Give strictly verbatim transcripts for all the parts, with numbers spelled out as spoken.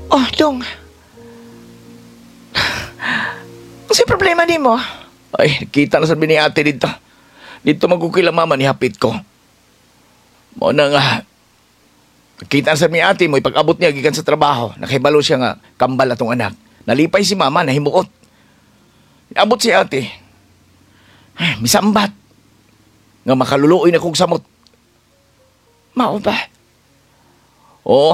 Oh, dong. Kasi problema ni mo. Ay, kita na sabi ni ate dito. Dito magkukila mama ni hapit ko. Mo na nga. Kita na sabi ni ate mo, ipag-abot niya gikan sa trabaho. Nakibalo siya nga, kambal atong anak. Nalipay si mama, nahimuot. Abot si ate. Ay, misambat. Nga makaluluoy na kong samot. Mao ba? Oo.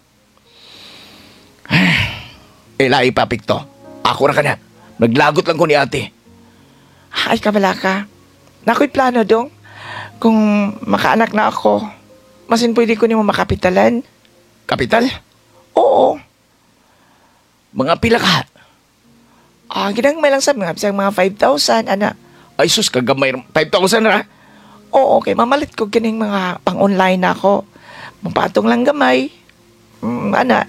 Eh, lai papik to. Ako na ka na. Naglagot lang ko ni ate. Ay, kabala ka. Nako'y plano, dong. Kung makaanak na ako, masin pwede ko nimo makapitalan. Kapital? Oo. Mga pila ka. Ah, ginang may lang sa mga bisang mga five thousand, ana. Ay sus, kagamay. five thousand na. Oo, okay. Mamalit ko gining mga pang-online na ako. Mapatong lang gamay. Mm, ana.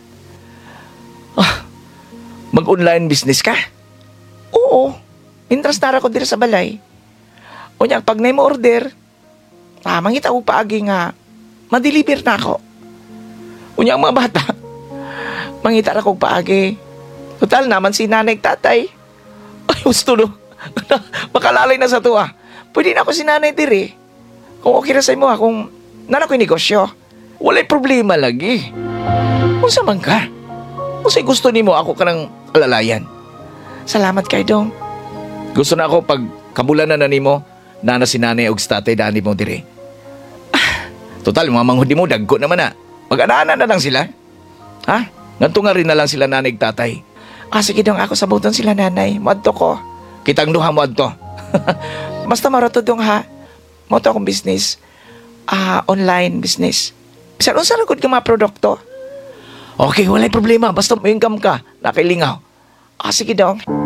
Mag-online business ka? Oo. Interest na ko dito sa balay. Unya, pag na mo order, ah, mangita ko paagi nga, madeliver na ako. Unya, ang mga bata, mangita na ko paagi. Total naman si nanay at tatay. Ay, gusto no. Makalalay na sa tuwa. Pwede na ako si nanay diri. Kung okay na sa imo ha, kung nana ko'y negosyo. Walay problema lagi. Kung saan man ka. Kung sa'y gusto ni mo, ako ka ng alalayan. Salamat kay Dong. Gusto na ako pag kabulanan na ni mo, nana si nanay og tatay daan mo diri. Ah, total, mga manghudi mo, dagko naman na. Mag-anaanan na lang sila. Ha? Nganto nga rin na lang sila nanay ug tatay. Ah, sige Dong, ako sabuton sila nanay. Madto ko. Kitang duha mo adto. Basta maroto Dong ha. Moto akong business. Ah, online business. Bisan unsa ra gud ka mga produkto? Okay, walay problema. Basta mo income ka. Nakailingaw. Ah, sige Dong.